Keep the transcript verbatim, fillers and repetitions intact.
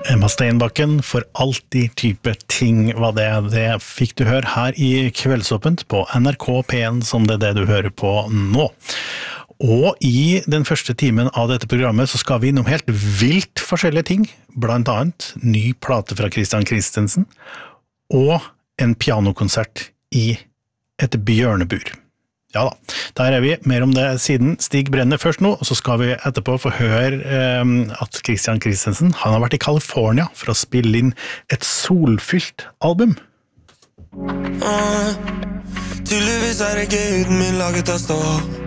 Emma Steinbakken for alltid type ting var det. Det fikk du høre her i Kveldsåpent på N R K P en, som det er det du hører på nå. Og i den første timen av dette programmet så skal vi innom helt vilt forskjellige ting, blant annet ny plate fra Christian Christensen og en pianokonsert i et bjørnebur. Ja da, der er vi, mer om det siden Stig Brenner først nå, og så skal vi etterpå få høre eh, at Christian Christensen, han har vært i California for å spille inn et solfylt album. Uh, tydeligvis er ikke huden min laget av stål.